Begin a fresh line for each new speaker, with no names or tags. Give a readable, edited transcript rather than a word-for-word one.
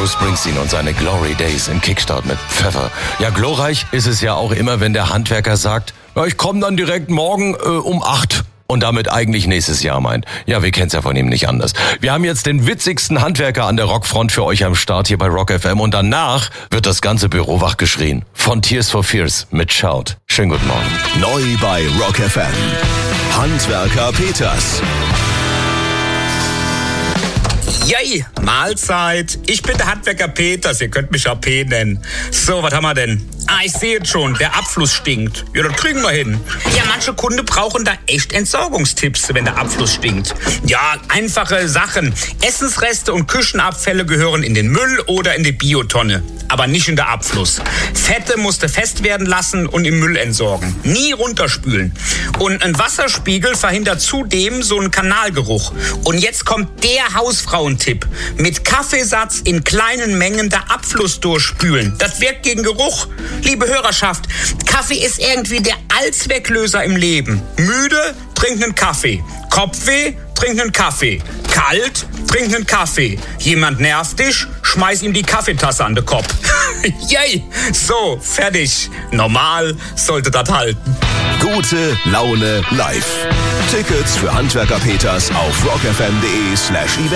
Bruce Springsteen und seine Glory Days im Kickstart mit Pfeffer. Ja, glorreich ist es ja auch immer, wenn der Handwerker sagt, ja, ich komme dann direkt morgen um 8. Und damit eigentlich nächstes Jahr meint. Ja, wir kennen's ja von ihm nicht anders. Wir haben jetzt den witzigsten Handwerker an der Rockfront für euch am Start hier bei Rock FM. Und danach wird das ganze Büro wachgeschrien. Von Tears for Fears mit Shout. Schönen guten Morgen.
Neu bei Rock FM. Handwerker Peters.
Yay, Mahlzeit. Ich bin der Handwerker Peters, ihr könnt mich auch P nennen. So, was haben wir denn? Ich sehe es schon, der Abfluss stinkt. Ja, das kriegen wir hin. Ja, manche Kunden brauchen da echt Entsorgungstipps, wenn der Abfluss stinkt. Ja, einfache Sachen. Essensreste und Küchenabfälle gehören in den Müll oder in die Biotonne. Aber nicht in der Abfluss. Fette musst du fest werden lassen und im Müll entsorgen. Nie runterspülen. Und ein Wasserspiegel verhindert zudem so einen Kanalgeruch. Und jetzt kommt der Hausfrauentipp. Mit Kaffeesatz in kleinen Mengen der Abfluss durchspülen. Das wirkt gegen Geruch. Liebe Hörerschaft, Kaffee ist irgendwie der Allzwecklöser im Leben. Müde, trink einen Kaffee. Kopfweh, trink einen Kaffee. Kalt, trink einen Kaffee. Jemand nervt dich, schmeiß ihm die Kaffeetasse an den Kopf. Yay! So, fertig. Normal sollte das halten.
Gute Laune live. Tickets für Handwerker Peters auf rockfm.de/events.